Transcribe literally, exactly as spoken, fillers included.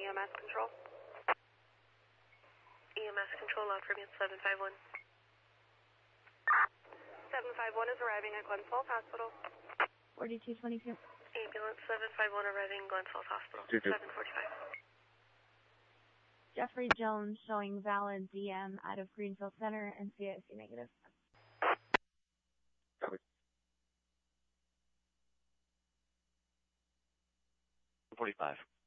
E M S control. E M S control, loud for me at seven five one. seven five one is arriving at Glens Falls Hospital. forty-two twenty-two. Ambulance seven five one arriving Glens Falls Hospital. seven forty-five. Jeffrey Jones showing valid D M out of Greenfield Center and C I C negative. Copy. forty-five.